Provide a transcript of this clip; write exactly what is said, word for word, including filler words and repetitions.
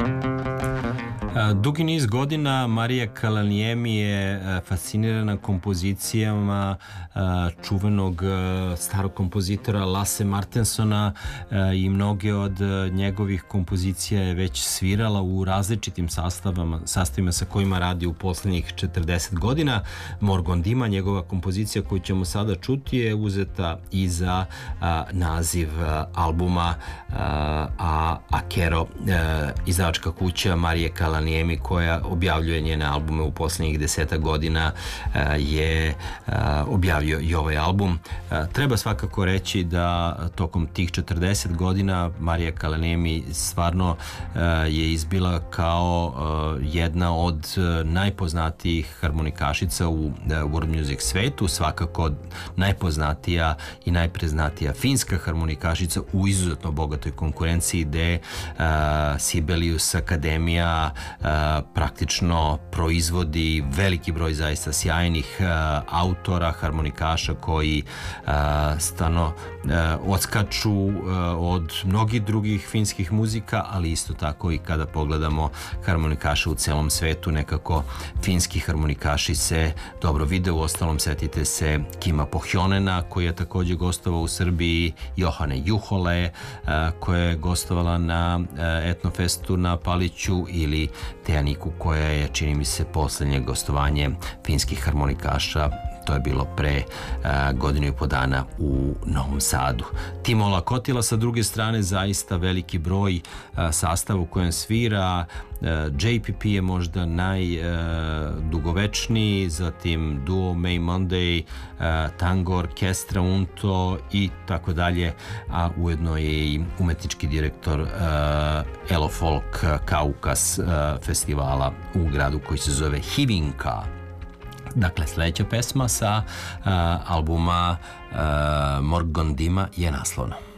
Dugi niz godina Marija Kalanijemi je fascinirana kompozicijama čuvenog starog kompozitora Lasse Martensona i mnoge od njegovih kompozicija je već svirala u različitim sastavama, sastavima sa kojima radi u poslednjih četrdeset godina. Morgondima, njegova kompozicija koju ćemo sada čuti, je uzeta i za naziv albuma, a Akero, izdavačka kuća Marije Kalanijemi, koja objavljuje njene albume u poslednjih deseta godina, je objavio i ovaj album. Treba svakako reći da tokom tih četrdeset godina Marija Kalanijemi stvarno je izbila kao jedna od najpoznatijih harmonikašica u world music svetu, svakako najpoznatija i najpreznatija finska harmonikašica u izuzetno bogatoj konkurenciji, gde Sibelius Akademija praktično proizvodi veliki broj zaista sjajnih autora, harmonikaša koji stano odskaču od mnogih drugih finskih muzika, ali isto tako i kada pogledamo harmonikaše u celom svetu, nekako finski harmonikaši se dobro vide. U ostalom, setite se Kima Pohjonena, koji je takođe gostovao u Srbiji, Johane Juhole, koja je gostovala na Etnofestu na Paliću, ili Teaniku, koja je, čini mi se, poslednje gostovanje finskih harmonikaša. To je bilo pre uh, godinu i po dana u Novom Sadu. Timo Lakotila sa druge strane, zaista veliki broj uh, sastava u kojem svira. uh, J P P je možda najdugovečniji, uh, zatim duo May Monday, uh, Tango Orkestra Unto i tako dalje, a ujedno je i umetnički direktor uh, Elo Folk Kaukas uh, festivala u gradu koji se zove Hivinka. Dakle, sledeća pesma sa uh, albuma uh, Morgondima je naslovna.